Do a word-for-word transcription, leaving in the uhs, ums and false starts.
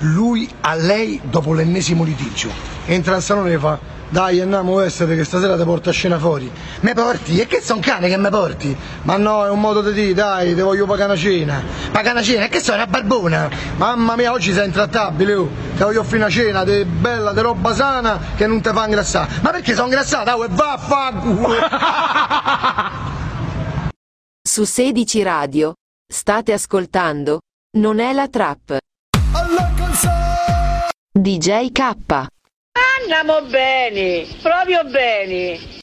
lui a lei dopo l'ennesimo litigio. Entra al salone e fa: dai, andiamo, vestite che stasera ti porto a scena fuori. Me porti? E che sono un cane che me porti? Ma no, è un modo di dire, dai, ti voglio pagare una cena. Pagare una cena? E che sono una barbona? Mamma mia, oggi sei intrattabile, oh. Ti voglio offrire una cena, di bella, di roba sana, che non ti fa ingrassare. Ma perché sono ingrassata? Oh, e vaffanculo! Su sedici Radio state ascoltando Non è la trap. D J K. Andiamo bene, proprio bene.